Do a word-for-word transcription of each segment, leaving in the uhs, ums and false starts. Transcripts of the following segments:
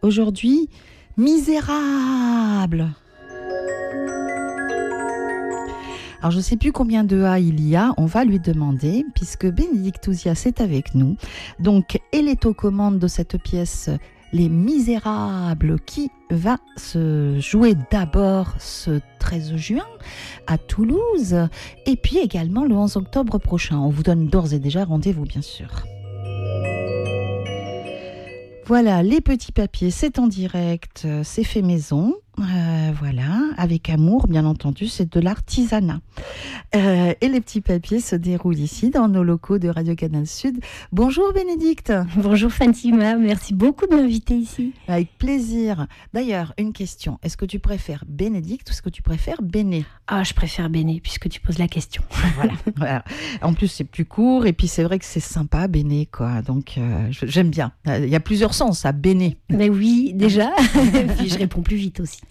aujourd'hui, Misérable. Alors, je ne sais plus combien de A il y a, on va lui demander, puisque Bénédicte Ouzias est avec nous. Donc, elle est aux commandes de cette pièce Les Misérables, qui va se jouer d'abord ce treize juin à Toulouse, et puis également le onze octobre prochain. On vous donne d'ores et déjà rendez-vous, bien sûr. Voilà, les petits papiers, c'est en direct, c'est fait maison. Euh, voilà, avec amour, bien entendu, c'est de l'artisanat. Euh, et les petits papiers se déroulent ici, dans nos locaux de Radio Canal Sud. Bonjour Bénédicte. Bonjour Fatima, merci beaucoup de m'inviter ici. Avec plaisir. D'ailleurs, une question, est-ce que tu préfères Bénédicte ou est-ce que tu préfères Béné ? Ah, je préfère Béné, puisque tu poses la question. Voilà, voilà. En plus, c'est plus court, et puis c'est vrai que c'est sympa, Béné, quoi. Donc, euh, j'aime bien. Il y a plusieurs sens à Béné. Ben oui, déjà. Et puis je réponds plus vite aussi.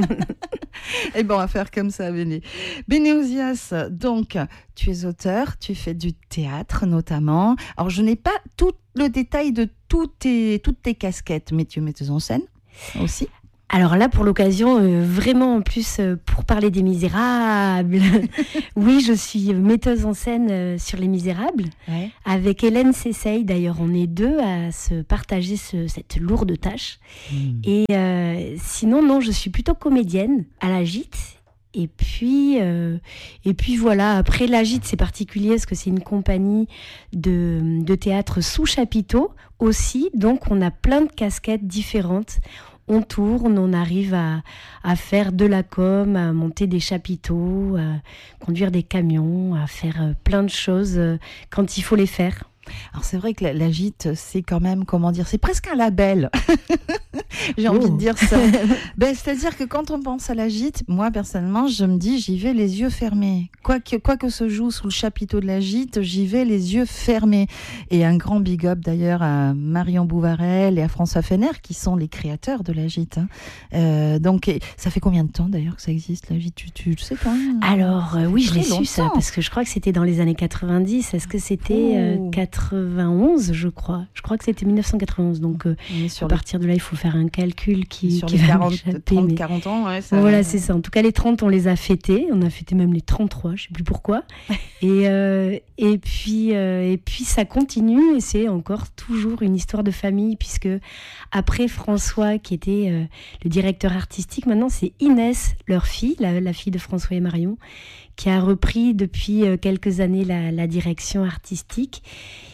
Et bon, on va faire comme ça, Béné. Béné Ouzias, donc, tu es auteur, tu fais du théâtre notamment. Alors, je n'ai pas tout le détail de toutes tes, toutes tes casquettes, mais tu es metteuse en scène aussi. Alors là, pour l'occasion, euh, vraiment en plus, euh, pour parler des Misérables, oui, je suis metteuse en scène euh, sur Les Misérables, ouais. Avec Hélène Cessaye. D'ailleurs, on est deux à se partager ce, cette lourde tâche. Mmh. Et euh, sinon, non, je suis plutôt comédienne à la Gîte. Et puis, euh, et puis voilà, après la Gîte, c'est particulier parce que c'est une compagnie de, de théâtre sous chapiteau aussi. Donc, on a plein de casquettes différentes. On tourne, on arrive à, à faire de la com, à monter des chapiteaux, à conduire des camions, à faire plein de choses quand il faut les faire. Alors c'est vrai que la, la Gîte, c'est quand même, comment dire, c'est presque un label. J'ai envie oh. de dire ça. Ben, c'est-à-dire que quand on pense à la Gîte, moi personnellement, je me dis, j'y vais les yeux fermés. Quoi que, quoi que se joue sous le chapiteau de la Gîte, j'y vais les yeux fermés. Et un grand big up d'ailleurs à Marion Bouvarel et à François Fener, qui sont les créateurs de la Gîte. Hein. Euh, donc, ça fait combien de temps d'ailleurs que ça existe, la Gîte, tu, tu le sais pas hein. Alors, euh, oui, je l'ai su ça, parce que je crois que c'était dans les années quatre-vingt-dix. Est-ce que c'était euh, quatre-vingt-onze, je crois. Je crois que c'était dix-neuf cent quatre-vingt-onze. Donc, euh, à partir de là, il faut faire un calcul qui, sur qui les va quarante, m'échapper, trente, mais... quarante ans. Ouais, ça... Voilà, c'est ça. En tout cas, les trente, on les a fêtés. On a fêté même les trente-trois, je ne sais plus pourquoi. et, euh, et, puis, euh, et puis, ça continue et c'est encore toujours une histoire de famille, puisque après François, qui était euh, le directeur artistique, maintenant, c'est Inès, leur fille, la, la fille de François et Marion, qui a repris depuis euh, quelques années la, la direction artistique.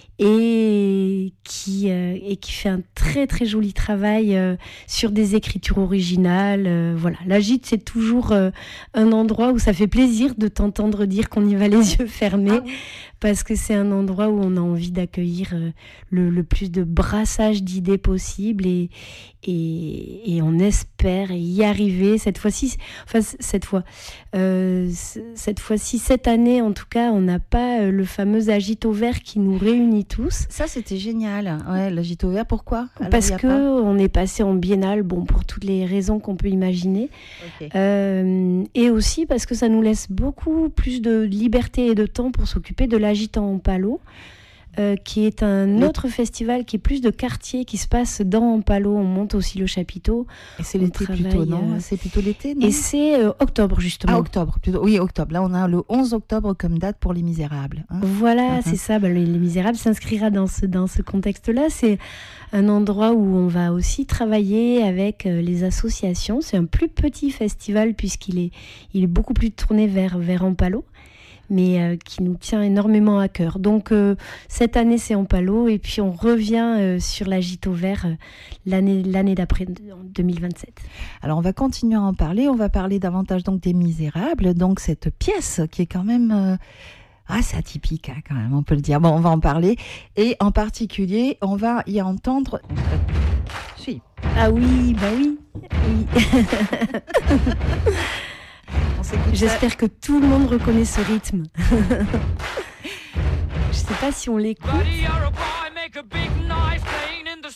Et qui, euh, et qui fait un très très joli travail euh, sur des écritures originales. Euh, voilà. La Gîte, c'est toujours euh, un endroit où ça fait plaisir de t'entendre dire qu'on y va les yeux fermés, ah oui. Parce que c'est un endroit où on a envie d'accueillir euh, le, le plus de brassage d'idées possible et, et, et on espère y arriver cette fois-ci. Enfin, cette fois, euh, cette fois-ci, cette année en tout cas, on n'a pas euh, le fameux agito vert qui nous réunit tous. Ça, c'était génial. Ouais, l'agito vert, pourquoi ? Alors, parce que pas... on est passé en biennale, bon, pour toutes les raisons qu'on peut imaginer, okay. euh, et aussi parce que ça nous laisse beaucoup plus de liberté et de temps pour s'occuper de l'Agitant Ampalo, euh, qui est un autre festival qui est plus de quartier, qui se passe dans Ampalo. On monte aussi le chapiteau. Et c'est l'été travaille, plutôt, non euh... C'est plutôt l'été, non ? Et c'est euh, octobre, justement. Ah, octobre, plutôt. Oui, octobre. Là, on a le onze octobre comme date pour Les Misérables. Hein. Voilà, uh-huh. C'est ça. Bah, les, les Misérables s'inscrira dans ce, dans ce contexte-là. C'est un endroit où on va aussi travailler avec euh, les associations. C'est un plus petit festival puisqu'il est, il est beaucoup plus tourné vers, vers Ampalo, mais euh, qui nous tient énormément à cœur. Donc, euh, cette année, c'est Ampalo, et puis on revient euh, sur l'Agito Vert euh, l'année, l'année d'après, en deux mille vingt-sept. Alors, on va continuer à en parler. On va parler davantage donc des Misérables, donc cette pièce qui est quand même... Euh... Ah, c'est atypique, hein, quand même, on peut le dire. Bon, on va en parler. Et en particulier, on va y entendre... Si. Ah oui, bah oui. oui. J'espère que tout le monde reconnaît ce rythme. Je sais pas si on l'écoute.